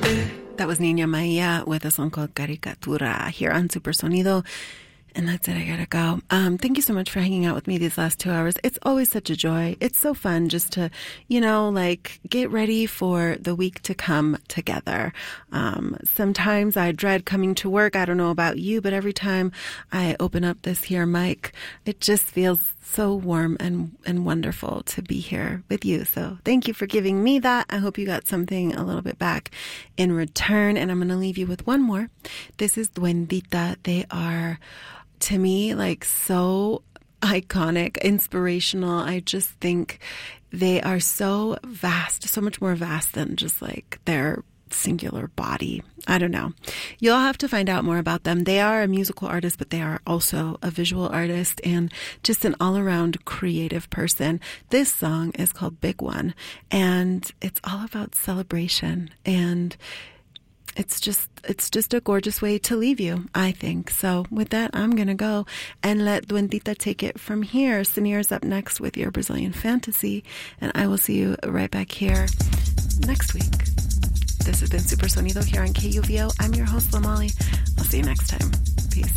That was Niña Maia with a song called Caricatura here on Supersonido. And that's it. I gotta go. Thank you so much for hanging out with me these last 2 hours. It's always such a joy. It's so fun just to, get ready for the week to come together. Sometimes I dread coming to work. I don't know about you, but every time I open up this here mic, it just feels so warm and wonderful to be here with you. So thank you for giving me that. I hope you got something a little bit back in return. And I'm going to leave you with one more. This is Duendita. They are, to me, so iconic, inspirational. I just think they are so vast, so much more vast than just their singular body. I don't know. You'll have to find out more about them. They are a musical artist, but they are also a visual artist and just an all-around creative person. This song is called Big One, and it's all about celebration, and it's just a gorgeous way to leave you, I think. So with that, I'm going to go and let Duendita take it from here. Sinir's up next with your Brazilian Fantasy, and I will see you right back here next week. This has been Super Sonido here on KUVO. I'm your host, Lamali. I'll see you next time.